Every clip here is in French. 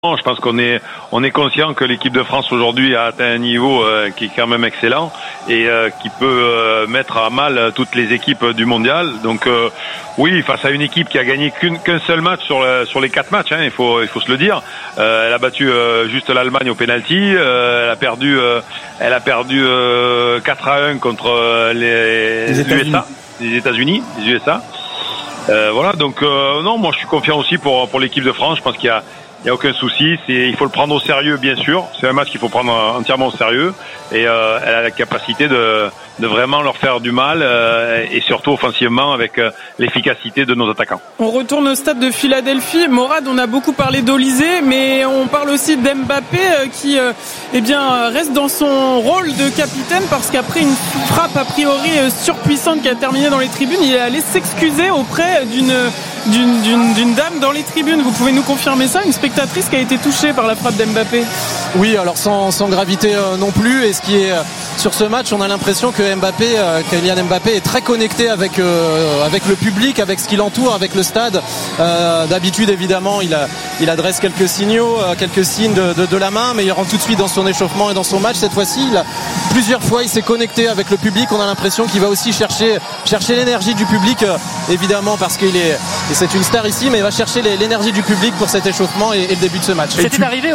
Je pense qu'on est conscient que l'équipe de France aujourd'hui a atteint un niveau qui est quand même excellent et qui peut mettre à mal toutes les équipes du mondial. Donc oui, face à une équipe qui a gagné qu'un seul match sur les 4 matchs, il faut se le dire. Elle a battu juste l'Allemagne au penalty. Elle a perdu 4-1 contre les États-Unis. Voilà, donc non, moi je suis confiant aussi pour l'équipe de France. Je pense qu'il y a aucun souci. Il faut le prendre au sérieux, bien sûr. C'est un match qu'il faut prendre entièrement au sérieux. Et elle a la capacité de vraiment leur faire du mal et surtout offensivement avec l'efficacité de nos attaquants. On retourne au stade de Philadelphie. Morad, on a beaucoup parlé d'Olysée, mais on parle aussi d'Mbappé qui reste dans son rôle de capitaine parce qu'après une frappe a priori surpuissante qui a terminé dans les tribunes, il est allé s'excuser auprès d'une dame dans les tribunes. Vous pouvez nous confirmer ça, une spectatrice qui a été touchée par la frappe d'Mbappé? Oui, alors sans gravité non plus. Et ce qui est sur ce match, on a l'impression que Kylian Mbappé est très connecté avec le public, avec ce qui l'entoure, avec le stade. D'habitude, évidemment, il adresse quelques signes de la main, mais il rentre tout de suite dans son échauffement et dans son match. Cette fois-ci, plusieurs fois, il s'est connecté avec le public. On a l'impression qu'il va aussi chercher l'énergie du public, évidemment, parce c'est une star ici, mais il va chercher l'énergie du public pour cet échauffement et le début de ce match. C'était arrivé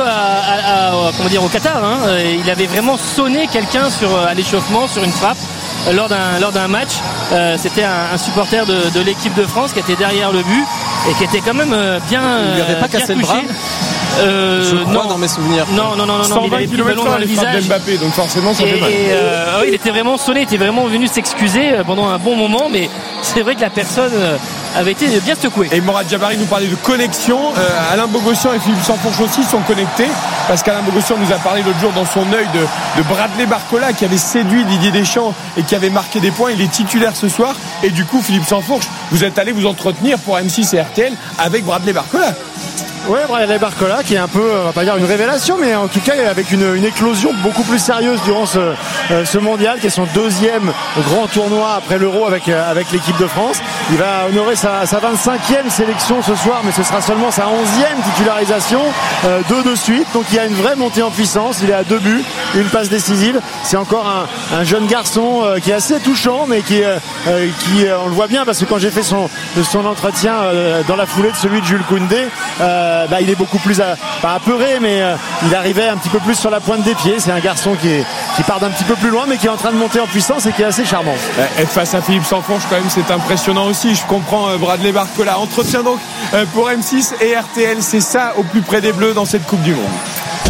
au Qatar. Il avait vraiment sonné quelqu'un à l'échauffement sur une frappe lors d'un match. C'était un supporter de l'équipe de France qui était derrière le but et qui était quand même bien. Il lui avait pas cassé le bras. Non, dans mes souvenirs. Non, 120 km dans les frappes d'Mbappé, donc forcément ça fait mal. Il était vraiment sonné, il était vraiment venu s'excuser pendant un bon moment, mais c'est vrai que la personne avait été bien secouée. Et Morad Jabari nous parlait de connexion. Alain Bogossian et Philippe Sansfourche aussi sont connectés, parce qu'Alain Bogossian nous a parlé l'autre jour dans son œil de Bradley Barcola qui avait séduit Didier Deschamps et qui avait marqué des points. Il est titulaire ce soir et du coup Philippe Sansfourche, vous êtes allé vous entretenir pour M6 et RTL avec Bradley Barcola. Ouais, Bradley Barcola qui est un peu, on va pas dire une révélation, mais en tout cas avec une éclosion beaucoup plus sérieuse durant ce mondial, qui est son deuxième grand tournoi après l'Euro avec l'équipe de France. Il va honorer sa 25e sélection ce soir, mais ce sera seulement sa 11e titularisation, 2 de suite. Donc il y a une vraie montée en puissance. Il est à 2 buts, une passe décisive. C'est encore un jeune garçon qui est assez touchant, mais qui on le voit bien, parce que quand j'ai fait son entretien dans la foulée de celui de Jules Koundé, il est beaucoup plus pas apeuré, mais il arrivait un petit peu plus sur la pointe des pieds. C'est un garçon qui part d'un petit peu plus loin, mais qui est en train de monter en puissance et qui est assez charmant. Être face à Philippe Sansfourche, quand même, c'est impressionnant aussi. Je comprends Bradley Barcola. Entretien donc pour M6 et RTL. C'est ça au plus près des Bleus dans cette Coupe du Monde.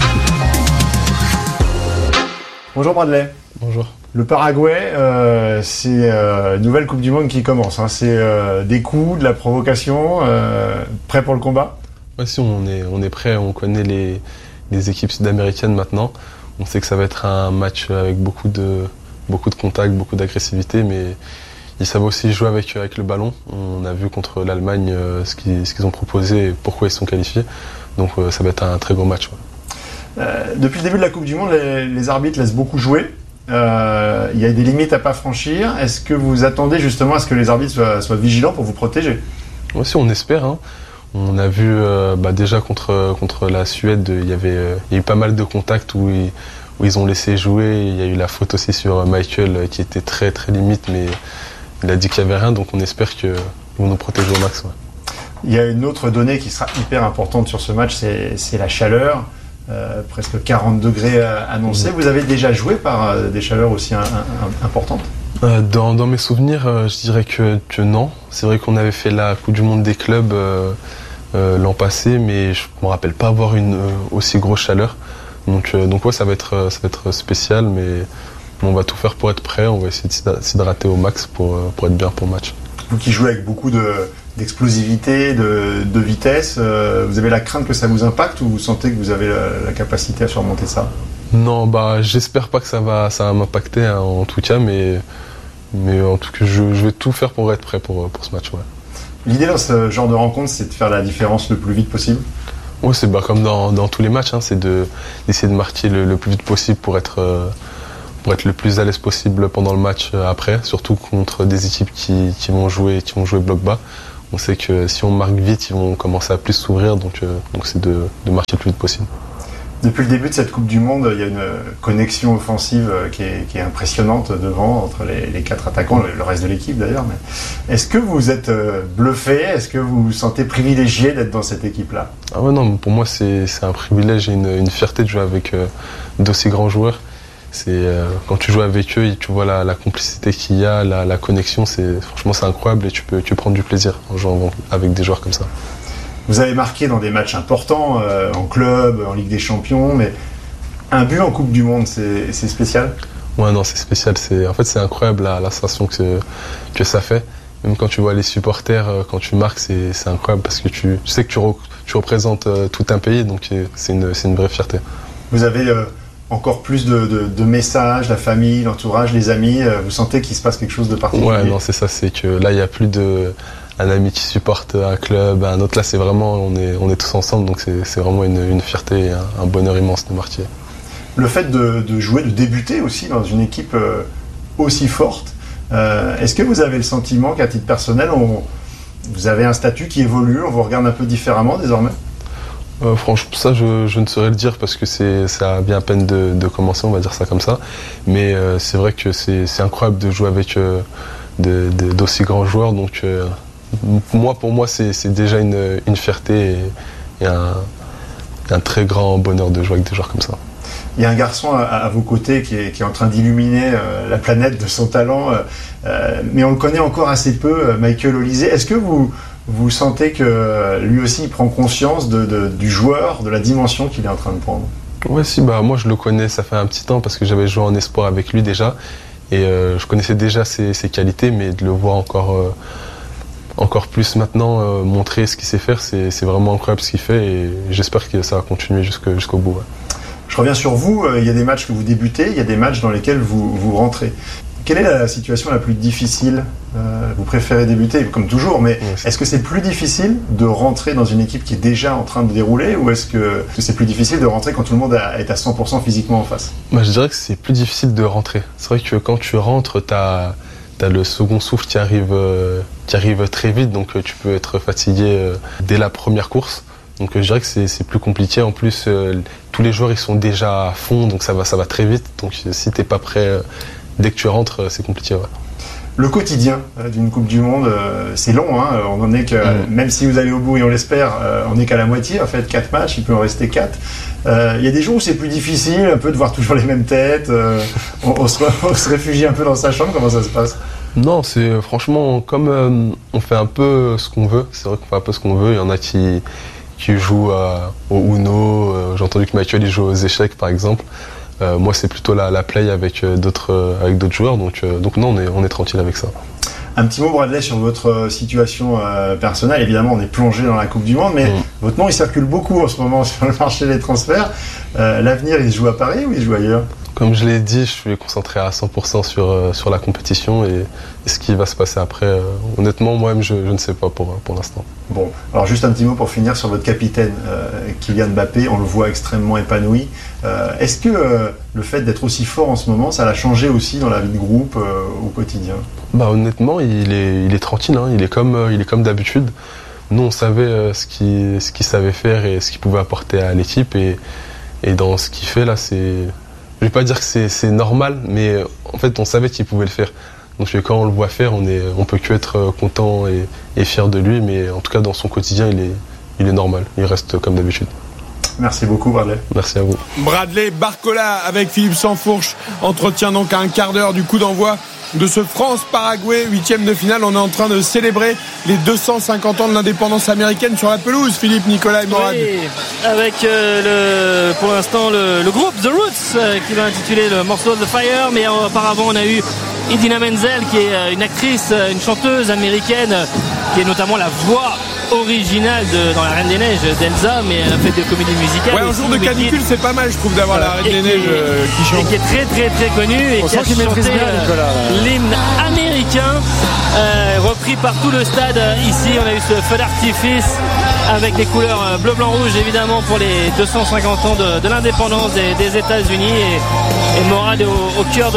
Bonjour Bradley. Bonjour. Le Paraguay, c'est une nouvelle Coupe du Monde qui commence. C'est des coups, de la provocation, prêt pour le combat? Ouais, si, on est prêt. On connaît les équipes sud-américaines maintenant. On sait que ça va être un match avec beaucoup de contacts, beaucoup d'agressivité, mais ils savent aussi jouer avec le ballon. On a vu contre l'Allemagne ce qu'ils ont proposé et pourquoi ils sont qualifiés. Donc ça va être un très gros match. Ouais. Depuis le début de la Coupe du Monde, les arbitres laissent beaucoup jouer. Il y a des limites à pas franchir. Est-ce que vous attendez justement à ce que les arbitres soient vigilants pour vous protéger? Moi aussi, on espère. On a vu déjà contre la Suède, il y a eu pas mal de contacts où ils ont laissé jouer. Il y a eu la faute aussi sur Michael qui était très très limite, mais il a dit qu'il n'y avait rien, donc on espère qu'ils vont nous protéger au max. Ouais. Il y a une autre donnée qui sera hyper importante sur ce match, c'est la chaleur. Presque 40 degrés annoncés. Vous avez déjà joué par des chaleurs aussi importantes? Dans mes souvenirs, je dirais que non. C'est vrai qu'on avait fait la Coupe du Monde des clubs l'an passé, mais je ne me rappelle pas avoir une aussi grosse chaleur. Donc ouais, ça va être spécial, mais on va tout faire pour être prêt. On va essayer de s'hydrater au max pour être bien pour le match. Vous qui jouez avec beaucoup d'explosivité, de vitesse, vous avez la crainte que ça vous impacte, ou vous sentez que vous avez la capacité à surmonter ça? Non, j'espère pas que ça va m'impacter en tout cas, mais en tout cas je vais tout faire pour être prêt pour ce match. Ouais. L'idée dans ce genre de rencontre, c'est de faire la différence le plus vite possible? Oui, c'est comme dans tous les matchs, c'est d'essayer de marquer le plus vite possible pour être le plus à l'aise possible pendant le match après, surtout contre des équipes qui vont jouer bloc bas. On sait que si on marque vite, ils vont commencer à plus s'ouvrir, donc c'est de marquer le plus vite possible. Depuis le début de cette Coupe du Monde, il y a une connexion offensive qui est impressionnante devant, entre les 4 attaquants, le reste de l'équipe d'ailleurs. Mais est-ce que vous êtes bluffé? Est-ce que vous vous sentez privilégié d'être dans cette équipe-là? Ah ouais, non, pour moi c'est un privilège et une fierté de jouer avec d'aussi grands joueurs. Quand tu joues avec eux, tu vois la complicité qu'il y a, la connexion, franchement c'est incroyable et tu peux prendre du plaisir en jouant avec des joueurs comme ça. Vous avez marqué dans des matchs importants, en club, en Ligue des Champions, mais un but en Coupe du Monde, c'est spécial? Ouais, non, c'est spécial. En fait, c'est incroyable la sensation que ça fait. Même quand tu vois les supporters, quand tu marques, c'est incroyable parce que tu sais que tu représentes tout un pays, donc c'est une vraie fierté. Vous avez encore plus de messages, la famille, l'entourage, les amis, vous sentez qu'il se passe quelque chose de particulier? Ouais, non, c'est ça, c'est que là, il n'y a plus un ami qui supporte un club, un autre. Là, c'est vraiment, on est tous ensemble, donc c'est vraiment une fierté et un bonheur immense de marquer. Le fait de jouer, de débuter aussi dans une équipe aussi forte, est-ce que vous avez le sentiment qu'à titre personnel, vous avez un statut qui évolue, on vous regarde un peu différemment désormais? Franchement, ça, je ne saurais le dire parce que ça a bien à peine de commencer, on va dire ça comme ça. Mais c'est vrai que c'est incroyable de jouer avec d'aussi grands joueurs, donc... pour moi, c'est déjà une fierté et un très grand bonheur de jouer avec des joueurs comme ça. Il y a un garçon à vos côtés qui est en train d'illuminer la planète de son talent, mais on le connaît encore assez peu, Michael Olise. Est-ce que vous sentez que lui aussi il prend conscience du joueur, de la dimension qu'il est en train de prendre? Ouais, si, moi je le connais, ça fait un petit temps parce que j'avais joué en espoir avec lui déjà et je connaissais déjà ses qualités, mais de le voir encore plus maintenant, montrer ce qu'il sait faire, c'est vraiment incroyable ce qu'il fait et j'espère que ça va continuer jusqu'au bout. Ouais. Je reviens sur vous, il y a des matchs que vous débutez, il y a des matchs dans lesquels vous rentrez. Quelle est la situation la plus difficile? Vous préférez débuter comme toujours, mais est-ce que c'est plus difficile de rentrer dans une équipe qui est déjà en train de dérouler ou est-ce que c'est plus difficile de rentrer quand tout le monde est à 100% physiquement en face? Je dirais que c'est plus difficile de rentrer. C'est vrai que quand tu rentres, t'as le second souffle qui arrive très vite, donc tu peux être fatigué dès la première course. Donc je dirais que c'est plus compliqué. En plus, tous les joueurs ils sont déjà à fond, donc ça va très vite. Donc si t'es pas prêt dès que tu rentres, c'est compliqué. Ouais. Le quotidien d'une Coupe du Monde, c'est long. Hein. On en est que, même si vous allez au bout et on l'espère, on n'est qu'à la moitié. En fait, 4 matchs, il peut en rester 4. Il y a des jours où c'est plus difficile, un peu de voir toujours les mêmes têtes. On se réfugie un peu dans sa chambre. Comment ça se passe? Non, c'est franchement comme on fait un peu ce qu'on veut. C'est vrai qu'on fait un peu ce qu'on veut. Il y en a qui jouent au Uno. J'ai entendu que Michael il joue aux échecs, par exemple. Moi, c'est plutôt la play avec d'autres joueurs. Donc non, on est tranquille avec ça. Un petit mot, Bradley, sur votre situation personnelle. Évidemment, on est plongé dans la Coupe du Monde, mais votre nom, il circule beaucoup en ce moment sur le marché des transferts. L'avenir, il se joue à Paris ou il se joue ailleurs? Comme je l'ai dit, je suis concentré à 100% sur la compétition et ce qui va se passer après. Honnêtement, moi-même, je ne sais pas pour l'instant. Bon, alors juste un petit mot pour finir sur votre capitaine, Kylian Mbappé. On le voit extrêmement épanoui. Est-ce que le fait d'être aussi fort en ce moment, ça l'a changé aussi dans la vie de groupe au quotidien? Honnêtement, il est tranquille. Hein. Il est comme d'habitude. Nous, on savait ce qu'il savait faire et ce qu'il pouvait apporter à l'équipe. Et dans ce qu'il fait là, je vais pas dire que c'est normal, mais en fait, on savait qu'il pouvait le faire. Donc quand on le voit faire, on peut que être content et fier de lui, mais en tout cas, dans son quotidien, il est normal. Il reste comme d'habitude. Merci beaucoup, Bradley. Merci à vous. Bradley Barcola avec Philippe Sansfourche entretient donc à un quart d'heure du coup d'envoi de ce France-Paraguay, 8e de finale. On est en train de célébrer les 250 ans de l'indépendance américaine sur la pelouse, Philippe, Nicolas et Morad. Oui, avec pour l'instant le groupe The Roots qui va intituler le morceau The Fire, mais auparavant on a eu Idina Menzel qui est une actrice, une chanteuse américaine qui est notamment la voix originale dans La Reine des Neiges d'Elsa, mais elle a fait des comédies musicales. Ouais, un jour de canicule, c'est pas mal, je trouve, d'avoir La Reine des Neiges qui chante. Et qui est très très très connue et qui a chanté l'hymne américain. repris par tout le stade. Ici, on a eu ce feu d'artifice avec les couleurs bleu, blanc, rouge, évidemment, pour les 250 ans de l'indépendance des États-Unis. Et Morad est au cœur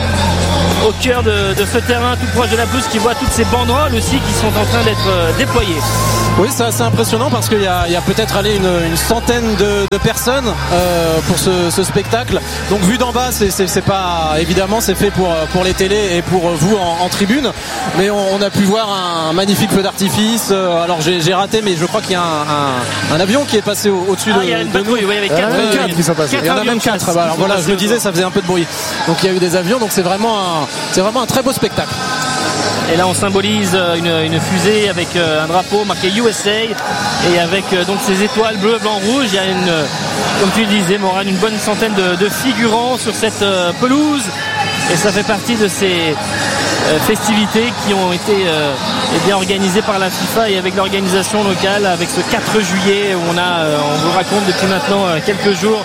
de ce terrain, tout proche de la pelouse, qui voit toutes ces banderoles aussi qui sont en train d'être déployées. Oui, c'est assez impressionnant parce qu'il y a peut-être une centaine de personnes pour ce spectacle. Donc vu d'en bas, c'est pas évidemment, c'est fait pour les télés et pour vous en tribune. Mais on a pu voir un magnifique feu d'artifice. Alors j'ai raté, mais je crois qu'il y a un avion qui est passé au-dessus de nous. Il y a une patrouille, oui, avec 4 qui sont passés. Il y en a même 4. Alors voilà, je le disais, ça faisait un peu de bruit. Donc il y a eu des avions. Donc c'est vraiment un très beau spectacle. Et là on symbolise une fusée avec un drapeau marqué USA et avec donc ces étoiles bleu, blanc, rouge. Il y a comme tu le disais Morane, une bonne centaine de figurants sur cette pelouse, et ça fait partie de ces festivités qui ont été bien organisées par la FIFA et avec l'organisation locale, avec ce 4 juillet où on vous raconte depuis maintenant quelques jours.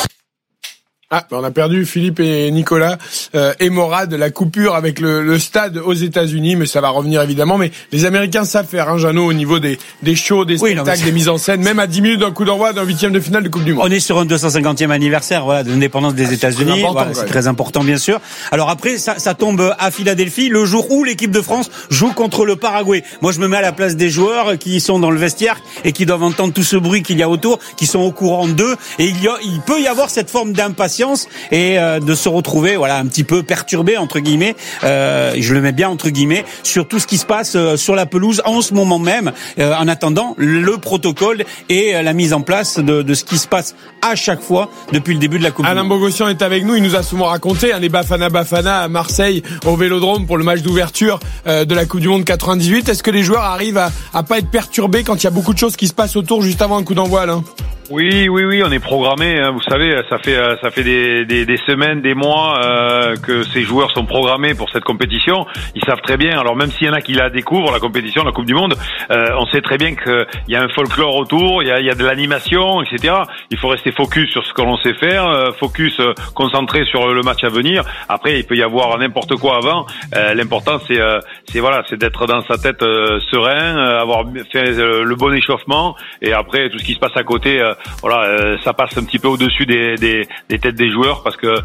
On a perdu Philippe et Nicolas et Morad, la coupure avec le stade aux États-Unis, mais ça va revenir évidemment. Mais les Américains savent faire, Jeannot, au niveau des shows, des spectacles, des mises en scène, même à 10 minutes d'un coup d'envoi d'un 8e de finale de Coupe du Monde. On est sur un 250e anniversaire, de l'indépendance des États-Unis. C'est très important, bien sûr. Alors après, ça tombe à Philadelphie, le jour où l'équipe de France joue contre le Paraguay. Moi, je me mets à la place des joueurs qui sont dans le vestiaire et qui doivent entendre tout ce bruit qu'il y a autour, qui sont au courant d'eux. Et il peut y avoir cette forme d'impatience et de se retrouver un petit peu perturbé entre guillemets, je le mets bien entre guillemets, sur tout ce qui se passe sur la pelouse en ce moment même, en attendant le protocole et la mise en place de ce qui se passe à chaque fois depuis le début de la Coupe du Monde. Alain Bogossian est avec nous, il nous a souvent raconté les Bafana à Marseille au Vélodrome pour le match d'ouverture de la Coupe du Monde 98. Est-ce que les joueurs arrivent à pas être perturbés quand il y a beaucoup de choses qui se passent autour juste avant un coup d'envoi, Alain? Oui, on est programmé. Vous savez, ça fait des semaines, des mois que ces joueurs sont programmés pour cette compétition. Ils savent très bien. Alors même s'il y en a qui la découvrent, la compétition, la Coupe du Monde, on sait très bien qu'il y a un folklore autour, il y a de l'animation, etc. Il faut rester focus sur ce que l'on sait faire, concentré sur le match à venir. Après, il peut y avoir n'importe quoi avant. L'important, c'est d'être dans sa tête serein, avoir fait le bon échauffement, et après tout ce qui se passe à côté. Ça passe un petit peu au-dessus des têtes des joueurs parce que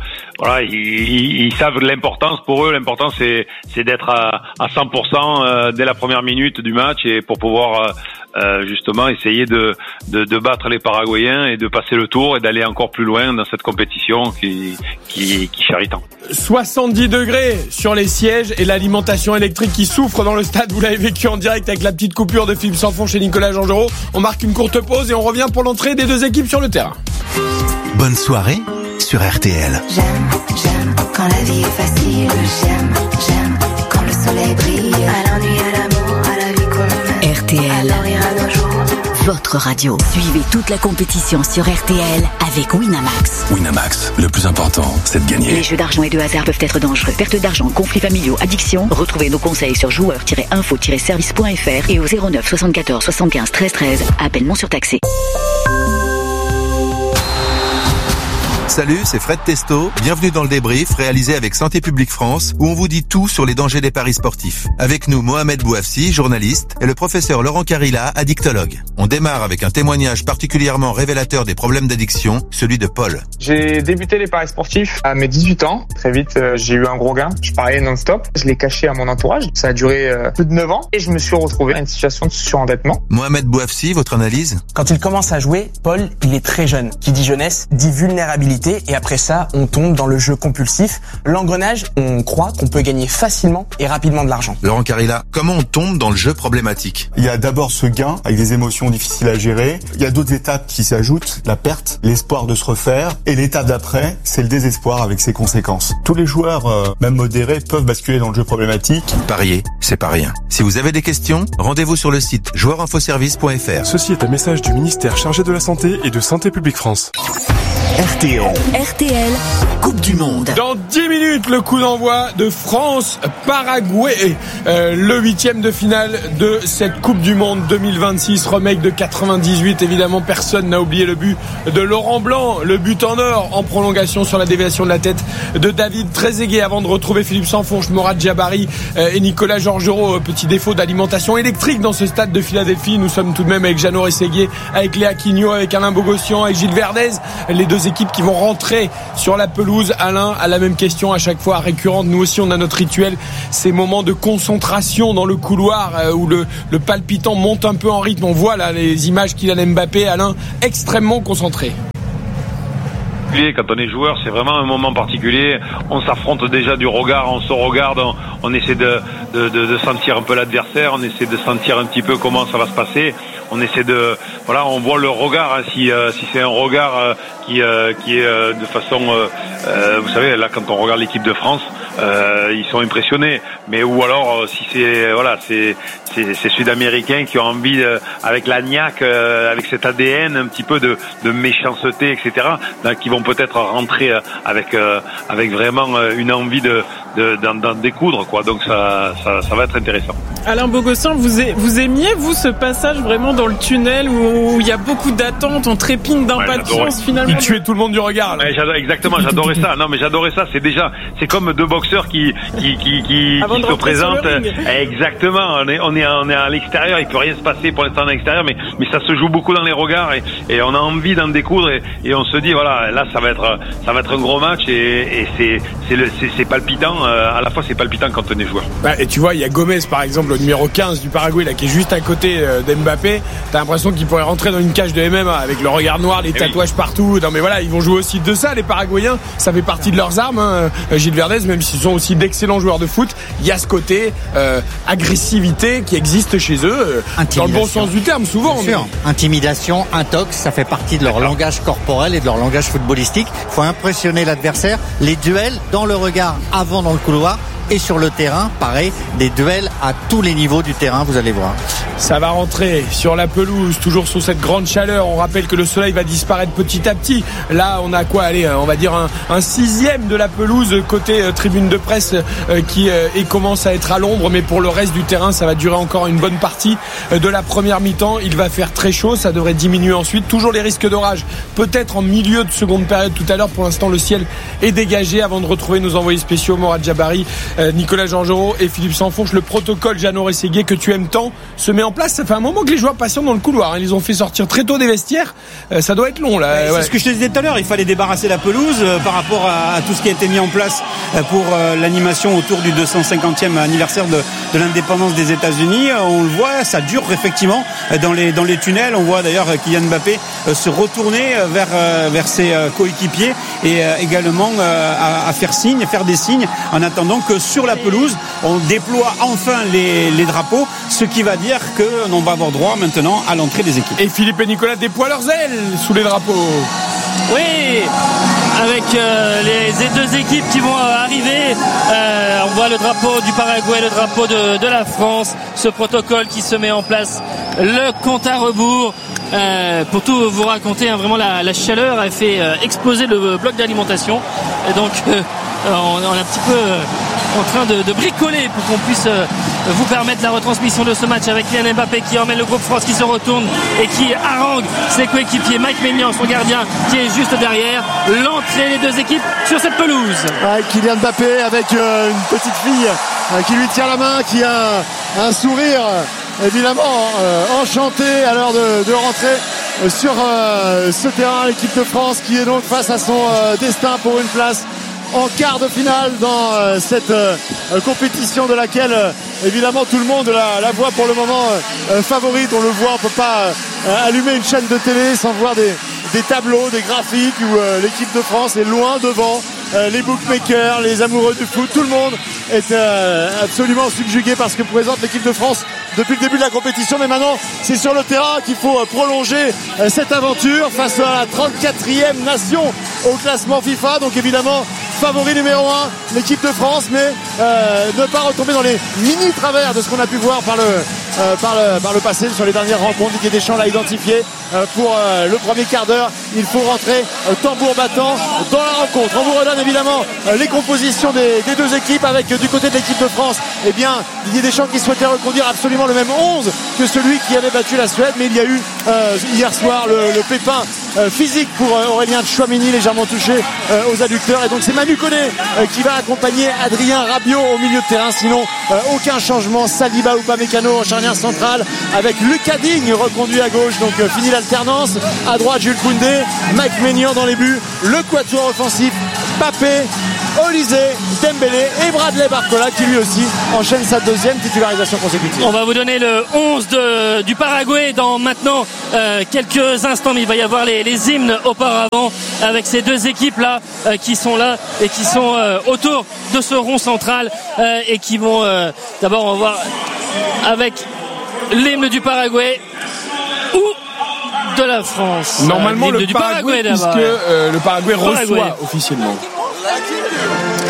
ils savent l'importance. Pour eux, l'important c'est d'être à 100% dès la première minute du match, et pour pouvoir justement essayer de battre les Paraguayens et de passer le tour et d'aller encore plus loin dans cette compétition qui charrie tant. 70 degrés sur les sièges et l'alimentation électrique qui souffre dans le stade. Vous l'avez vécu en direct avec la petite coupure de Philippe Sanfon chez Nicolas Jean-Giraud. On marque une courte pause et on revient pour l'entrée des deux équipes sur le terrain. Bonne soirée sur RTL. J'aime quand la vie est facile. J'aime quand le soleil brille. À l'ennui, à l'amour, à la vie qu'on mène. RTL. Alors ira nos jours. Votre radio. Suivez toute la compétition sur RTL avec Winamax. Winamax, le plus important, c'est de gagner. Les jeux d'argent et de hasard peuvent être dangereux. Perte d'argent, conflits familiaux, addiction. Retrouvez nos conseils sur joueurs-info-service.fr et au 09 74 75 13 13. Appel non surtaxé. Salut, c'est Fred Testo. Bienvenue dans le débrief réalisé avec Santé publique France, où on vous dit tout sur les dangers des paris sportifs. Avec nous, Mohamed Bouafsi, journaliste, et le professeur Laurent Carilla, addictologue. On démarre avec un témoignage particulièrement révélateur des problèmes d'addiction, celui de Paul. J'ai débuté les paris sportifs à mes 18 ans. Très vite, j'ai eu un gros gain. Je pariais non-stop. Je l'ai caché à mon entourage. Ça a duré plus de 9 ans et je me suis retrouvé dans une situation de surendettement. Mohamed Bouafsi, votre analyse? Quand il commence à jouer, Paul, il est très jeune. Qui dit jeunesse, dit vulnérabilité. Et après ça, on tombe dans le jeu compulsif. L'engrenage, on croit qu'on peut gagner facilement et rapidement de l'argent. Laurent Carilla, comment on tombe dans le jeu problématique? Il y a d'abord ce gain avec des émotions difficiles à gérer. Il y a d'autres étapes qui s'ajoutent, la perte, l'espoir de se refaire. Et l'étape d'après, c'est le désespoir avec ses conséquences. Tous les joueurs, même modérés, peuvent basculer dans le jeu problématique. Parier, c'est pas rien. Si vous avez des questions, rendez-vous sur le site joueurinfoservice.fr. Ceci est un message du ministère chargé de la Santé et de Santé publique France. RTL. RTL, Coupe du Monde. Dans 10 minutes, le coup d'envoi de France-Paraguay, le 8e de finale de cette Coupe du Monde 2026, remake de 98. Évidemment, personne n'a oublié le but de Laurent Blanc, le but en or en prolongation sur la déviation de la tête de David Trezeguet, avant de retrouver Philippe Sansfourche, Morad Jabari et Nicolas Georgerot. Petit défaut d'alimentation électrique dans ce stade de Philadelphie. Nous sommes tout de même avec Jeannot Rességuier, avec Léa Quignot, avec Alain Bogossian, avec Gilles Verdez, les deux équipes qui vont rentrer sur la pelouse. Alain a la même question à chaque fois récurrente. Nous aussi on a notre rituel, ces moments de concentration dans le couloir où le palpitant monte un peu en rythme. On voit là les images Kylian Mbappé, Alain extrêmement concentré. Quand on est joueur, c'est vraiment un moment particulier. On s'affronte déjà du regard, on se regarde, on essaie de sentir un peu l'adversaire, on essaie de sentir un petit peu comment ça va se passer. On essaie on voit le regard, si c'est un regard qui est de façon, vous savez, là quand on regarde l'équipe de France, ils sont impressionnés. Mais ou alors si c'est sud-américains qui ont envie avec la niaque, avec cet ADN un petit peu de méchanceté, etc. Qui vont peut-être rentrer avec vraiment une envie d'en découdre, quoi. Donc ça va être intéressant. Alain Bogossian, vous aimiez vous ce passage vraiment dans le tunnel où il y a beaucoup d'attentes, on trépigne d'impatience finalement. Il tuait tout le monde du regard. Ouais, j'adorais ça. Non mais j'adorais ça. C'est comme deux boxeurs qui se présentent. Exactement. On est à l'extérieur. Il peut rien se passer pour l'instant à l'extérieur, mais ça se joue beaucoup dans les regards et on a envie d'en découdre et on se dit voilà, là ça va être un gros match et c'est palpitant. À la fois c'est palpitant quand on est joueur. Et tu vois, il y a Gomez par exemple, le numéro 15 du Paraguay là, qui est juste à côté d'Mbappé. T'as l'impression qu'il pourrait rentrer dans une cage de MMA avec le regard noir, les tatouages partout. Non mais voilà, ils vont jouer aussi de ça, les Paraguayens. Ça fait partie de leurs armes, hein. Gilles Verdez, même s'ils sont aussi d'excellents joueurs de foot, il y a ce côté agressivité qui existe chez eux, dans le bon sens du terme souvent. Bien sûr. Intimidation, intox, ça fait partie de leur langage corporel et de leur langage footballistique. Il faut impressionner l'adversaire. Les duels dans le regard, avant dans le couloir et sur le terrain, pareil, des duels à tous les niveaux du terrain, vous allez voir. Ça va rentrer sur la pelouse, toujours sous cette grande chaleur. On rappelle que le soleil va disparaître petit à petit. Là, on a quoi? Allez, on va dire un 6e de la pelouse côté tribune de presse qui commence à être à l'ombre. Mais pour le reste du terrain, ça va durer encore une bonne partie de la première mi-temps. Il va faire très chaud, ça devrait diminuer ensuite. Toujours les risques d'orage, peut-être en milieu de seconde période tout à l'heure. Pour l'instant, le ciel est dégagé avant de retrouver nos envoyés spéciaux, Morad Jabari, Nicolas Georgerot et Philippe Sansfourche. Le protocole Jeannot Rességuier que tu aimes tant se met en place. Ça fait un moment que les joueurs patientent dans le couloir. Ils les ont fait sortir très tôt des vestiaires. Ça doit être long là. C'est ce que je te disais tout à l'heure. Il fallait débarrasser la pelouse par rapport à tout ce qui a été mis en place pour l'animation autour du 250e anniversaire de l'indépendance des États-Unis. On le voit, ça dure effectivement dans les tunnels. On voit d'ailleurs Kylian Mbappé se retourner vers ses coéquipiers et également à faire des signes en attendant que sur la pelouse on déploie enfin les drapeaux, ce qui va dire qu'on va avoir droit maintenant à l'entrée des équipes. Et Philippe et Nicolas déploient leurs ailes sous les drapeaux. Oui, avec les deux équipes qui vont arriver. On voit le drapeau du Paraguay, le drapeau de la France, ce protocole qui se met en place, le compte à rebours. Pour tout vous raconter, vraiment la chaleur a fait exploser le bloc d'alimentation et donc on est un petit peu en train de bricoler pour qu'on puisse vous permettre la retransmission de ce match avec Kylian Mbappé qui emmène le groupe France, qui se retourne et qui harangue ses coéquipiers. Mike Maignan, son gardien, qui est juste derrière. L'entrée des deux équipes sur cette pelouse. Kylian Mbappé avec une petite fille qui lui tient la main, qui a un sourire évidemment enchanté à l'heure de rentrer sur ce terrain. L'équipe de France qui est donc face à son destin pour une place en quart de finale dans cette compétition de laquelle évidemment tout le monde la voit pour le moment favorite. On le voit, on peut pas allumer une chaîne de télé sans voir des tableaux, des graphiques où l'équipe de France est loin devant. Les bookmakers, les amoureux du foot, tout le monde est absolument subjugué par ce que présente l'équipe de France depuis le début de la compétition. Mais maintenant, c'est sur le terrain qu'il faut prolonger cette aventure face à la 34e nation au classement FIFA. Donc évidemment, favori numéro 1, l'équipe de France, mais ne pas retomber dans les mini-travers de ce qu'on a pu voir par le par le passé sur les dernières rencontres. Didier Deschamps l'a identifié pour le premier quart d'heure. Il faut rentrer tambour battant dans la rencontre. On vous redonne évidemment les compositions des deux équipes avec du côté de l'équipe de France, eh bien Didier Deschamps qui souhaitait reconduire absolument le même 11 que celui qui avait battu la Suède, mais il y a eu hier soir le pépin physique pour Aurélien Tchouaméni, légèrement touché aux adducteurs, et donc c'est Manu Koné qui va accompagner Adrien Rabiot au milieu de terrain. Sinon aucun changement. Saliba ou Upamecano en charnière centrale avec Lucas Digne reconduit à gauche, donc fini l'alternance. À droite Jules Koundé, Mike Maignan dans les buts, le quatuor offensif Mbappé, Olysée, Dembélé et Bradley Barcola qui lui aussi enchaîne sa deuxième titularisation consécutive. On va vous donner le 11 du Paraguay dans maintenant quelques instants, mais il va y avoir les hymnes auparavant avec ces deux équipes là qui sont là et qui sont autour de ce rond central et qui vont d'abord on va voir avec l'hymne du Paraguay ou de la France. Normalement le du Paraguay, puisque le Paraguay reçoit officiellement.